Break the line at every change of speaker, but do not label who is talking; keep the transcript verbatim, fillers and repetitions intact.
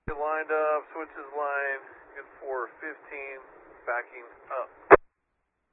Lined up, switches line, good for fifteen, backing up.